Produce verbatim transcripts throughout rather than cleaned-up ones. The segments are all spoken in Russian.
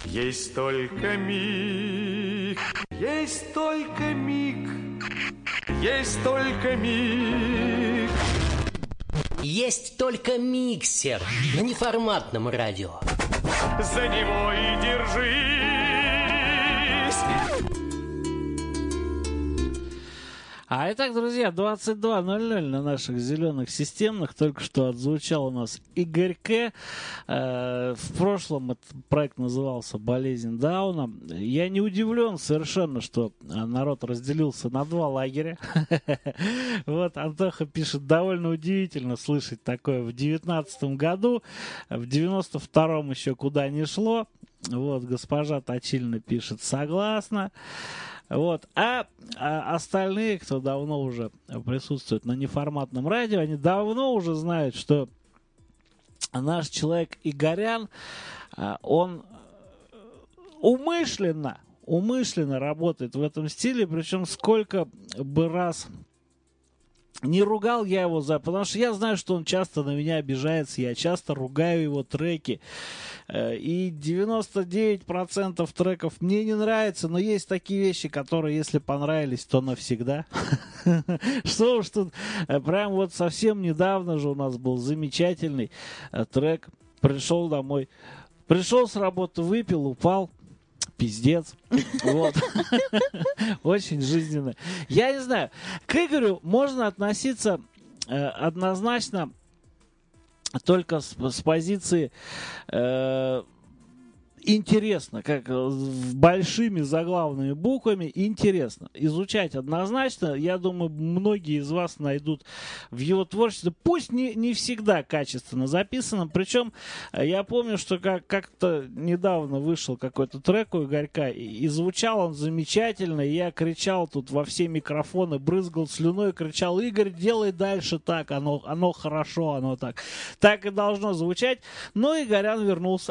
Есть только миг, есть только миг, есть только миг. Есть только миксер на неформатном радио. За него и держись. А итак, друзья, двадцать два ноль ноль на наших зеленых системных. Только что отзвучал у нас Игорьке. Э, в прошлом этот проект назывался «Болезнь Дауна». Я не удивлен совершенно, что народ разделился на два лагеря. Вот Антоха пишет: довольно удивительно слышать такое в девятнадцатом году. В девяносто втором еще куда ни шло. Вот госпожа Точильна пишет: согласна. Вот. А, а остальные, кто давно уже присутствует на неформатном радио, они давно уже знают, что наш человек Игорян, он умышленно, умышленно работает в этом стиле, причем сколько бы раз не ругал я его за... Потому что я знаю, что он часто на меня обижается, я часто ругаю его треки. И девяносто девять процентов треков мне не нравятся, но есть такие вещи, которые, если понравились, то навсегда. Что уж тут, прям вот совсем недавно же у нас был замечательный трек. Пришел домой, пришел с работы, выпил, упал. Пиздец. Вот. Очень жизненно. Я не знаю. К Игорю можно относиться э, однозначно только с, с позиции э, интересно, как большими заглавными буквами, интересно. Изучать однозначно, я думаю, многие из вас найдут в его творчестве, пусть не, не всегда качественно записанном, причем я помню, что как, как-то недавно вышел какой-то трек у Игорька, и, и звучал он замечательно, и я кричал тут во все микрофоны, брызгал слюной, кричал: Игорь, делай дальше так, оно, оно хорошо, оно так. Так и должно звучать, но Игорян вернулся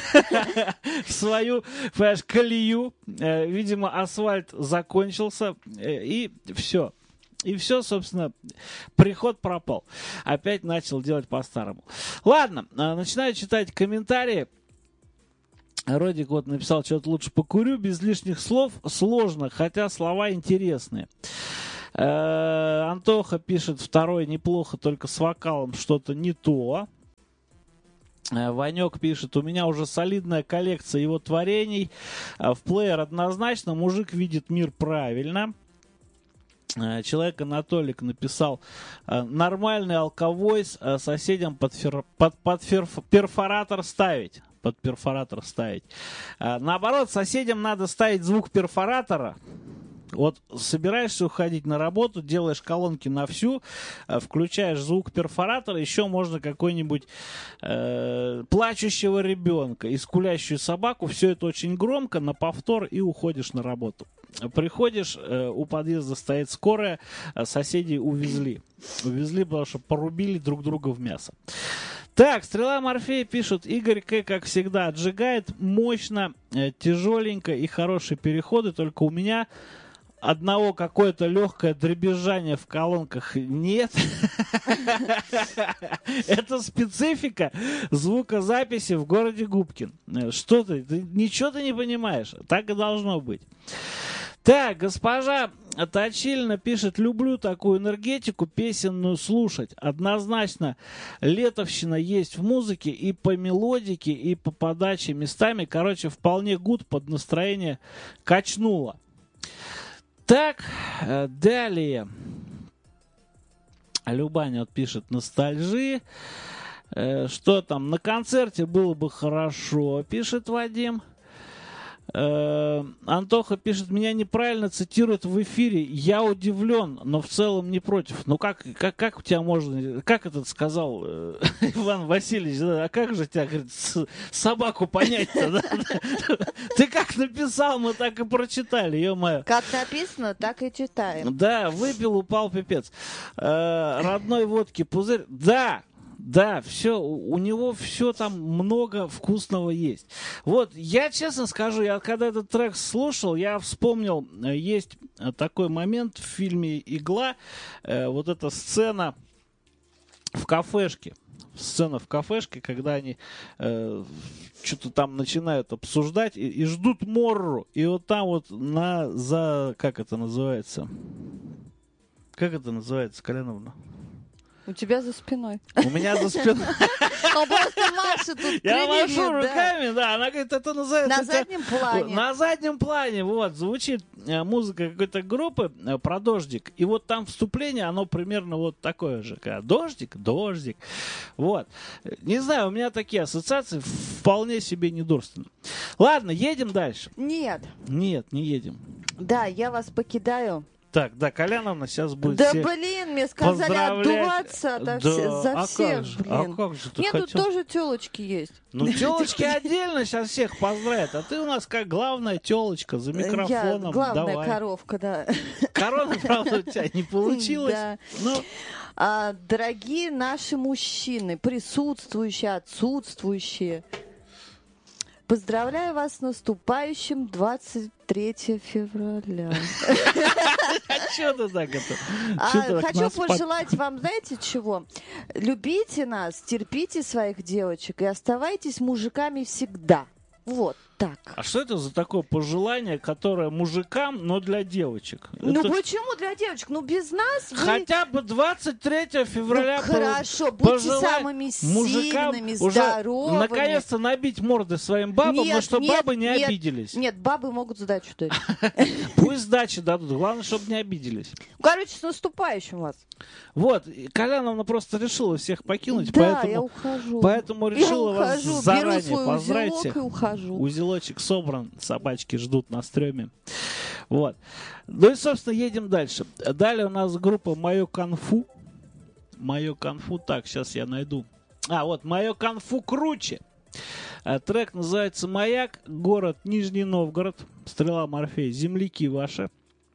в свою, понимаешь, колею. Э, видимо, асфальт закончился, э, и все. И все, собственно, приход пропал. Опять начал делать по-старому. Ладно, э, начинаю читать комментарии. Родик вот написал: что-то лучше покурю, без лишних слов. Сложно, хотя слова интересные. Э, Антоха пишет: второй неплохо, только с вокалом что-то не то. Ванек пишет: у меня уже солидная коллекция его творений. В плеер однозначно, мужик видит мир правильно. Человек Анатолик написал: нормальный алковойс соседям под, фер... под, под фер... перфоратор ставить. Под перфоратор ставить. Наоборот, соседям надо ставить звук перфоратора. Вот собираешься уходить на работу, делаешь колонки на всю, включаешь звук перфоратора, еще можно какой-нибудь э, плачущего ребенка и скулящую собаку. Все это очень громко, на повтор, и уходишь на работу. Приходишь, э, у подъезда стоит скорая, соседей увезли. Увезли, потому что порубили друг друга в мясо. Так, Стрела Морфея пишут: Игорь К, как всегда, отжигает мощно, э, тяжеленько и хорошие переходы, только у меня одного какое-то легкое дребезжание в колонках нет. Это специфика звукозаписи в городе Губкин. Что ты? Ты ничего ты не понимаешь. Так и должно быть. Так, госпожа Точильна пишет: люблю такую энергетику песенную слушать. Однозначно летовщина есть в музыке и по мелодике, и по подаче местами. Короче, вполне гуд, под настроение качнуло. Так, далее. Любаня вот пишет: ностальжи. Что там? На концерте было бы хорошо, пишет Вадим. Антоха пишет: меня неправильно цитируют в эфире. Я удивлен, но в целом не против. Ну как, как, как у тебя можно... Как этот сказал э, Иван Васильевич? Да, а как же тебя, говорит, с, собаку понять-то? Да? Ты как написал, мы так и прочитали, ё-моё. Как написано, так и читаем. Да, выпил, упал, пипец. Э, родной водки пузырь. Да! Да, все, у него все там много вкусного есть. Вот, я честно скажу, я когда этот трек слушал, я вспомнил, есть такой момент в фильме «Игла», э, вот эта сцена в кафешке. сцена в кафешке, когда они э, что-то там начинают обсуждать и, и ждут Морру. И вот там вот на, за, как это называется? Как это называется, Коляновна? У тебя за спиной. У меня за спиной. Он просто машет тут Я крыльями, машу да. руками, да. Она говорит, это называется... На это- заднем плане. На заднем плане, вот, звучит э, музыка какой-то группы э, про дождик. И вот там вступление, оно примерно вот такое же. Когда дождик, дождик. Вот. Не знаю, у меня такие ассоциации вполне себе недурственно. Ладно, едем дальше. Нет. Нет, не едем. Да, я вас покидаю. Так, да, Коляновна сейчас будет Да всех блин, мне сказали поздравлять. отдуваться ото Да, все- за а всех, как же, а блин. как же ты Нет, тут хотел? тоже телочки есть. Ну, телочки отдельно сейчас всех поздравят. А ты у нас как главная телочка за Я микрофоном. главная Давай. коровка, да. Корона, правда, у тебя не получилось. Да. Ну, А, дорогие наши мужчины, присутствующие, отсутствующие, поздравляю вас с наступающим двадцать третьего февраля. а что ты так это? А, Чё ты так хочу нас под- пожелать вам, знаете чего? Любите нас, терпите своих девочек и оставайтесь мужиками всегда. Вот так. А что это за такое пожелание, которое мужикам, но для девочек? Ну Это почему для девочек? Ну без нас вы... хотя бы двадцать третьего февраля Ну, по- хорошо, будьте пожелать самыми мужикам сильными, уже здоровыми. наконец-то набить морды своим бабам, но Нет, чтобы нет, бабы не нет, обиделись. Нет, бабы могут сдачу дать. Пусть сдачи дадут, главное, чтобы не обиделись. Короче, с наступающим вас. Вот, и Коляновна просто решила всех покинуть, Да, я поэтому, ухожу. поэтому Я решила вас ухожу, беру заранее свой поздравить узелок всех. и ухожу. Узелочек собран, собачки ждут на стреме. Вот. Ну и, собственно, едем дальше. Далее у нас группа «Мое конфу». «Мое конфу». Так, сейчас я найду. А, вот «Мое конфу круче». А, трек называется «Маяк», город Нижний Новгород, «Стрела Морфея», земляки ваши.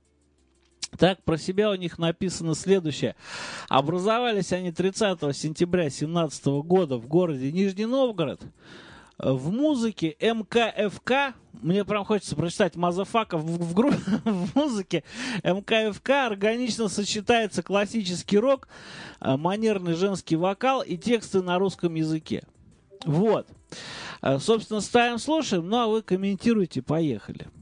Так, про себя у них написано следующее. Образовались они тридцатого сентября две тысячи семнадцатого года в городе Нижний Новгород. В музыке эм ка эф ка, мне прям хочется прочитать мазафака, в, в, гру- в музыке эм ка эф ка органично сочетается классический рок, а, манерный женский вокал и тексты на русском языке. Вот. А, собственно, ставим, слушаем, ну а вы комментируйте, поехали.